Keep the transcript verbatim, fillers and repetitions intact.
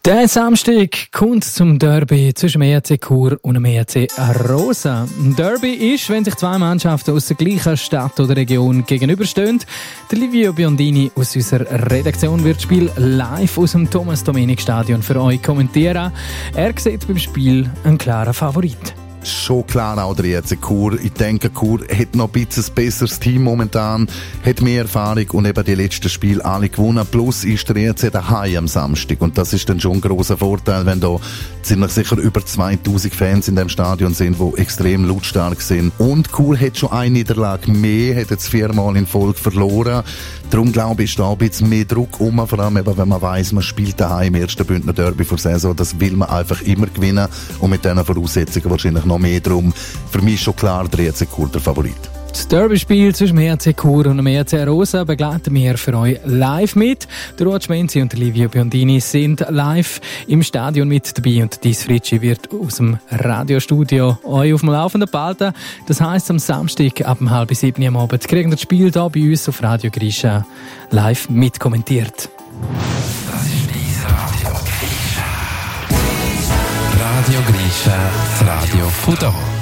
Der Samstag kommt zum Derby zwischen dem E R C Chur und dem E R C Arosa. Ein Derby ist, wenn sich zwei Mannschaften aus der gleichen Stadt oder Region gegenüberstehen. Der Livio Biondini aus unserer Redaktion wird das Spiel live aus dem Thomas-Domenik-Stadion für euch kommentieren. Er sieht beim Spiel einen klaren Favorit. Schon klar auch der E R C Chur. Ich denke, Chur hat noch ein bisschen ein besseres Team momentan, hat mehr Erfahrung und eben die letzten Spiele alle gewonnen. Plus ist der E R C daheim am Samstag und das ist dann schon ein grosser Vorteil, wenn da ziemlich sicher über zweitausend Fans in dem Stadion sind, die extrem lautstark sind. Und Chur hat schon eine Niederlage mehr, hat jetzt viermal in Folge verloren. Darum glaube ich, ist da ein bisschen mehr Druck um, vor allem eben, wenn man weiss, man spielt daheim im ersten Bündner Derby vor der Saison. Das will man einfach immer gewinnen und mit diesen Voraussetzungen wahrscheinlich noch mehr drum. Für mich ist schon klar der E R C Chur der Favorit. Das Derby-Spiel zwischen dem E R C Chur und dem E R C Arosa begleiten wir für euch live mit. Der Roger Schmenzi und der Livio Biondini sind live im Stadion mit dabei und Dies Fritschi wird aus dem Radiostudio euch auf dem Laufenden behalten. Das heisst, am Samstag ab um halb sieben am Abend kriegen wir das Spiel hier bei uns auf Radio Grisha live mitkommentiert. Das ist dein Radio Grisha. Radio Grisha, das Radio von da.